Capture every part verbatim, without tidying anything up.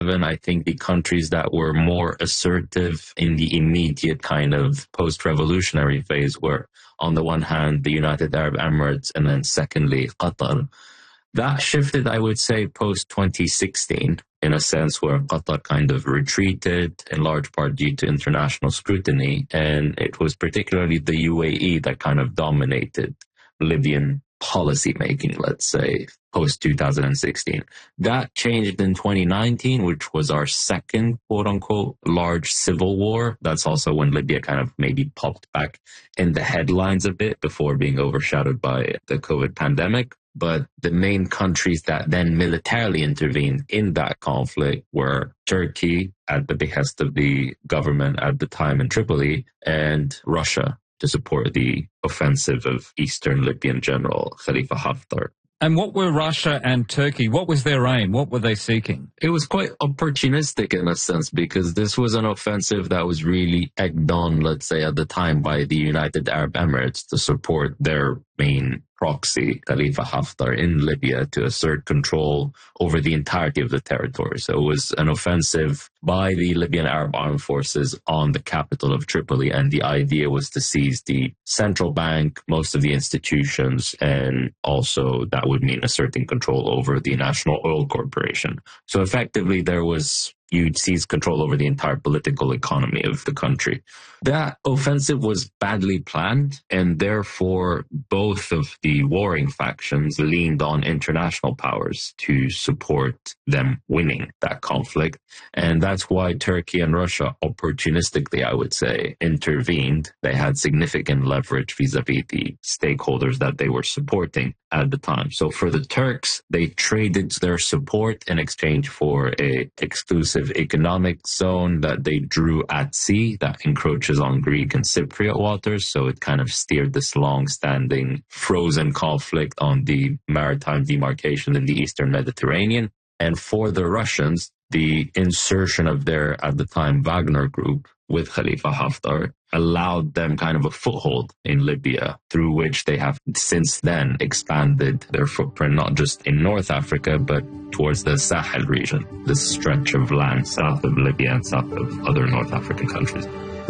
I think the countries that were more assertive in the immediate kind of post-revolutionary phase were, on the one hand, the United Arab Emirates, and then secondly, Qatar. That shifted, I would say, post twenty sixteen, in a sense where Qatar kind of retreated, in large part due to international scrutiny, and it was particularly the U A E that kind of dominated Libyan policy making, let's say, post two thousand sixteen. That changed in twenty nineteen, which was our second, quote unquote, large civil war. That's also when Libya kind of maybe popped back in the headlines a bit before being overshadowed by the COVID pandemic. But the main countries that then militarily intervened in that conflict were Turkey, at the behest of the government at the time in Tripoli, and Russia, to support the offensive of Eastern Libyan General Khalifa Haftar. And what were Russia and Turkey? What was their aim? What were they seeking? It was quite opportunistic in a sense, because this was an offensive that was really egged on, let's say, at the time by the United Arab Emirates to support their main proxy, Khalifa Haftar, in Libya to assert control over the entirety of the territory. So it was an offensive by the Libyan Arab Armed Forces on the capital of Tripoli, and the idea was to seize the central bank, most of the institutions, and also that would mean asserting control over the National Oil Corporation. So effectively there was you'd seize control over the entire political economy of the country. That offensive was badly planned, and therefore both of the warring factions leaned on international powers to support them winning that conflict. And that's why Turkey and Russia opportunistically, I would say, intervened. They had significant leverage vis-a-vis the stakeholders that they were supporting at the time. So for the Turks, they traded their support in exchange for a exclusive economic zone that they drew at sea that encroaches on Greek and Cypriot waters. So it kind of steered this long-standing frozen conflict on the maritime demarcation in the Eastern Mediterranean. And for the Russians, the insertion of their, at the time, Wagner group with Khalifa Haftar allowed them kind of a foothold in Libya, through which they have since then expanded their footprint, not just in North Africa, but towards the Sahel region, this stretch of land south of Libya and south of other North African countries.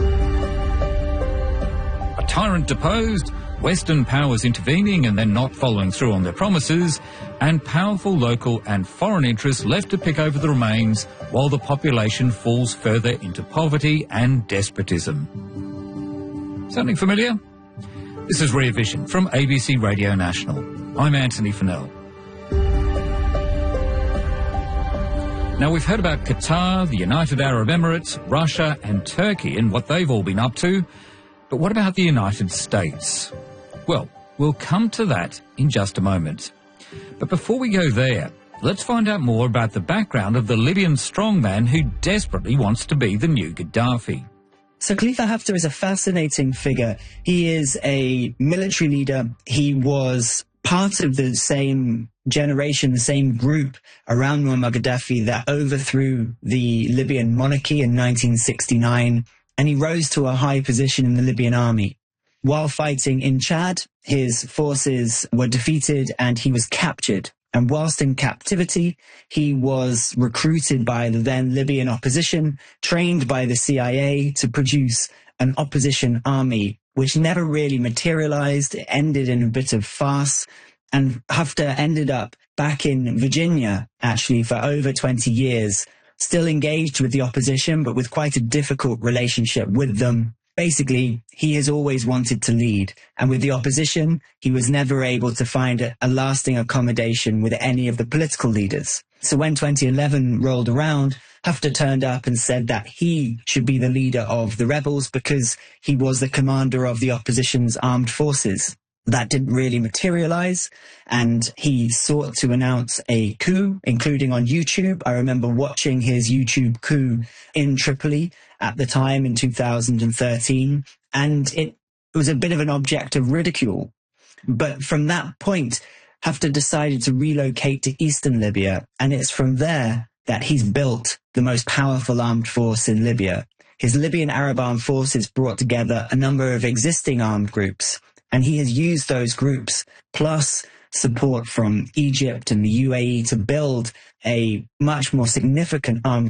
A tyrant deposed, Western powers intervening and then not following through on their promises, and powerful local and foreign interests left to pick over the remains while the population falls further into poverty and despotism. Sounding familiar? This is Rear Vision from A B C Radio National. I'm Anthony Fennell. Now, we've heard about Qatar, the United Arab Emirates, Russia and Turkey and what they've all been up to. But what about the United States? Well, we'll come to that in just a moment. But before we go there, let's find out more about the background of the Libyan strongman who desperately wants to be the new Gaddafi. So Khalifa Haftar is a fascinating figure. He is a military leader. He was part of the same generation, the same group around Muammar Gaddafi that overthrew the Libyan monarchy in nineteen sixty-nine, and he rose to a high position in the Libyan army. While fighting in Chad, his forces were defeated and he was captured. And whilst in captivity, he was recruited by the then Libyan opposition, trained by the C I A to produce an opposition army, which never really materialized. It ended in a bit of farce. And Haftar ended up back in Virginia, actually, for over twenty years, still engaged with the opposition, but with quite a difficult relationship with them. Basically, he has always wanted to lead, and with the opposition, he was never able to find a, a lasting accommodation with any of the political leaders. So when twenty eleven rolled around, Haftar turned up and said that he should be the leader of the rebels because he was the commander of the opposition's armed forces. That didn't really materialize, and he sought to announce a coup, including on YouTube. I remember watching his YouTube coup in Tripoli at the time in two thousand thirteen, and it was a bit of an object of ridicule. But from that point, Haftar decided to relocate to eastern Libya, and it's from there that he's built the most powerful armed force in Libya. His Libyan Arab Armed Forces brought together a number of existing armed groups, and he has used those groups, plus support from Egypt and the U A E to build a much more significant armed